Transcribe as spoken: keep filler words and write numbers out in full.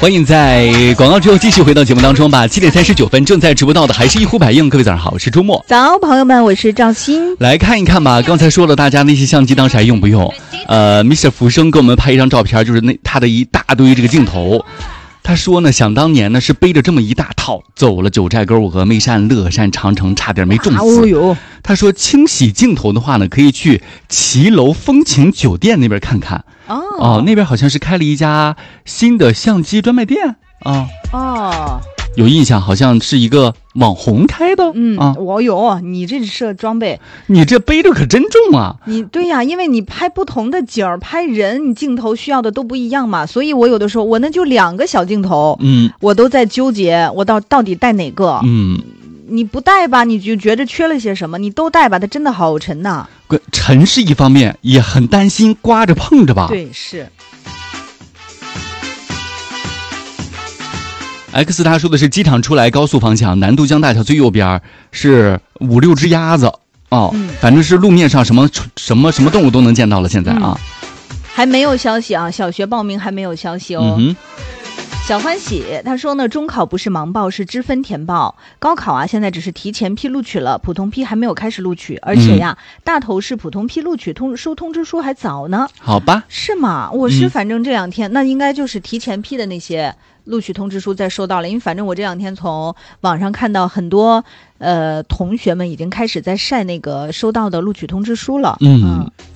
欢迎在广告之后继续回到节目当中吧。七点三十九分，正在直播到的还是一呼百应。各位早上好，我是周末。 早，朋友们，我是赵鑫。 来看一看吧，刚才说了，大家那些相机当时还用不用？呃 ，Mister 福生给我们拍一张照片，就是那他的一大堆这个镜头。他说呢，想当年呢是背着这么一大套走了九寨沟、峨眉山、乐山、长城，差点没中死。 哦哟， 他说清洗镜头的话呢，可以去骑楼风情酒店那边看看。 哦哦，那边好像是开了一家新的相机专卖店啊。 哦， 有印象，好像是一个网红开的。 嗯啊， 我有，你这是装备， 你这背着可真重啊！ 你对呀，因为你拍不同的景儿，拍人，你镜头需要的都不一样嘛，所以我有的时候我那就两个小镜头， 嗯， 我都在纠结，我到到底带哪个？ 嗯， 你不带吧，你就觉得缺了些什么；你都带吧，它真的好沉呐。 沉是一方面，也很担心刮着碰着吧。 对，是。 X 他说的是机场出来高速方向，南都江大桥最右边是五六只鸭子哦、嗯，反正是路面上什么什么什么动物都能见到了。现在啊、 嗯，还没有消息啊，小学报名还没有消息哦。 嗯小欢喜他说呢，中考不是盲报，是知分填报，高考啊现在只是提前批录取了，普通批还没有开始录取，而且呀、嗯、大头是普通批录取通收通知书还早呢。 好吧， 是吗？我是反正这两天、嗯、那应该就是提前批的那些录取通知书再收到了，因为反正我这两天从网上看到很多呃同学们已经开始在晒那个收到的录取通知书了。 嗯，